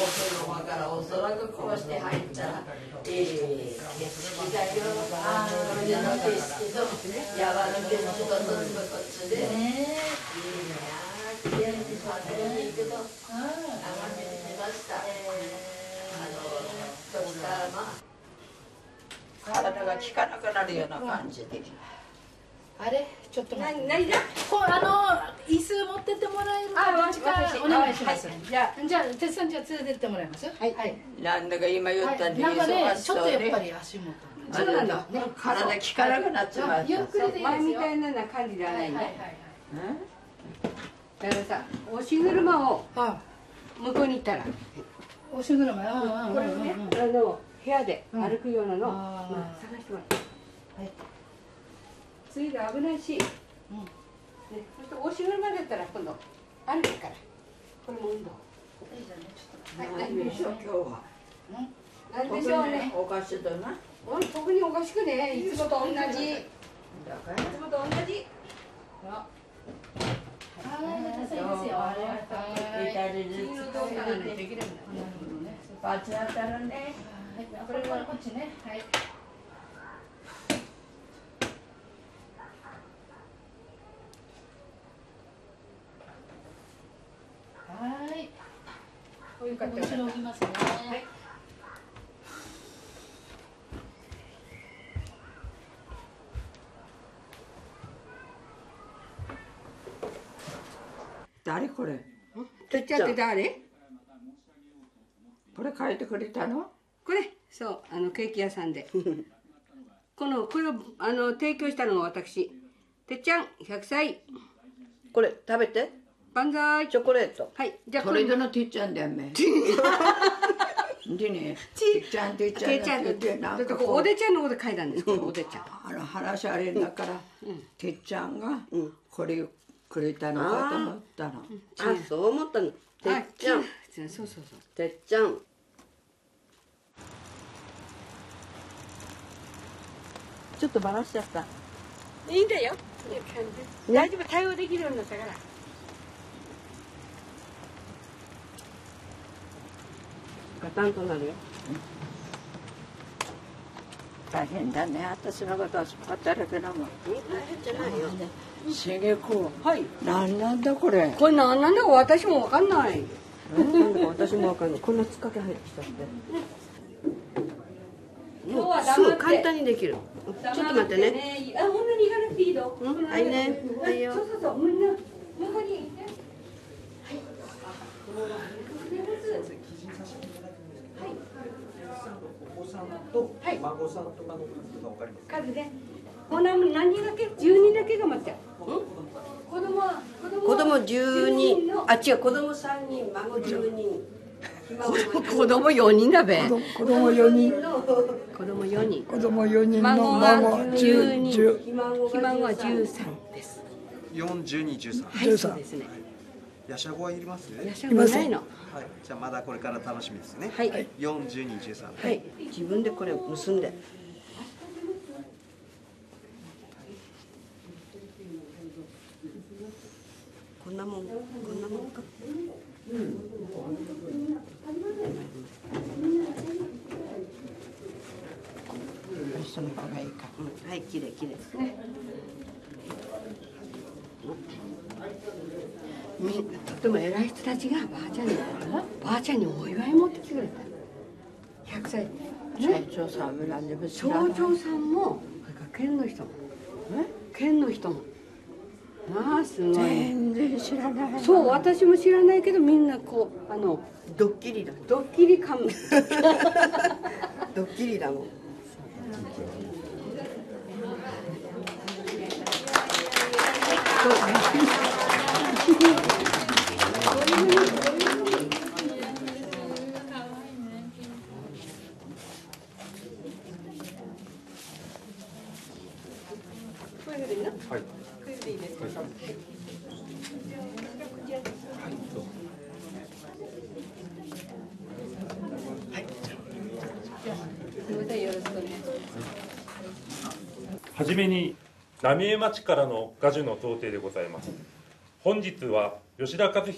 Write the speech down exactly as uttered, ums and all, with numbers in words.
奥の間からおそらくこうして入ったら、えー、景色だよ。ああ、これの景色と山の景色とそっちとこっちで。いいね。綺麗に座っていくと眺めてみました。あの、そしたらまあ、体が効かなくなるような感じで。 あれちょっと待って。 何だ？ こうあの椅子持ってってもらえるかどっちかお願いします。じゃあじゃあ哲さんじゃあ連れてってもらいます。はいはい。 なんだか今言ったんでなんかね忙しちょっとそうで。 やっぱり足元。 そうなんだ。体効かなくなっちまう。 ゆっくりでいいですよ。 前みたいな感じじゃないね。 はいはいはい。 だからさ、押し車を向こうに行ったら、 押し車、 これね、あの部屋で歩くようなの、まあ探してもらって。はい。ついで危ないし、ね、そして押し車だったら今度歩くから、これも運動。 いいじゃんね、ちょっと。 何でしょう今日は。 なんでしょうね。 おかしいだな。 特におかしくね、いつもと同じ。いつもと同じ。 バチ当たるね。 これはこっちね。はい。はい。こういう感じで後ろ置きますね。はい。 誰これ？ とっちゃって誰？ これ書いてくれたの？ これ、そう、あのケーキ屋さんで。このこれをあの提供したのが私。てっちゃんひゃくさい。 これ食べて。 万歳。 チョコレート。 はい。じゃあこれでのてっちゃんだよね。でね、てっちゃんてっちゃんって言ってなんかおでちゃんのこと書いたんです。おでちゃん。 あの話あれだから、てっちゃんがこれくれたのかと思ったの。 あ、そう思ったの。てっちゃん。 そうそうそう。 てっちゃん。ちょっとバラしちゃった。 いいんだよ。大丈夫、対応できるようになったから。 ガタンとなるよ。 大変だね。私のことは働くのも。 大変じゃないよ。 しげこ。 はい。 なんなんだこれ。 これなんなんだか私もわかんない。 なんだか私もわかんない。こんなつっかけ入ってきちゃって。もうすぐ簡単にできる。ちょっと待ってね。 あ、ほんなに行かなくていいの？ はいね。はいよ。 そうそうそう。みんな中に。 お子さんと孫さんとかの数が分かりますか？ 数ね。ほな何人だけ？十人だけが待って。子供は子供十人。あ、違う。子供三人、孫十人。 子供四人だべ。 子供四人。 子供四人。 子供四人の孫が孫十人。 十ひ孫は十三です。 四十二十三。 はい、そうですね。 ヤシャゴはいります？ ヤシャゴないの。 はい。じゃあまだこれから楽しみですね。 はい。 四十二十三。 はい。自分でこれを結んで。こんなもん、こんなもんか。 その方がいいか。 うん、はい、きれいきれい。 みんなとても偉い人たちがばあちゃんにばあちゃんにお祝い持ってきてくれた。百歳。 町長さんも何でも知らない。 町長さんも、それから県の人も、県の人も。まあすごい。 全然知らない。 そう、私も知らないけど、みんなこうあのドッキリだ。 ドッキリ感。 ドッキリだもん。 はい。 はじめに浪江町からの賀寿の贈呈でございます。本日は吉田和弘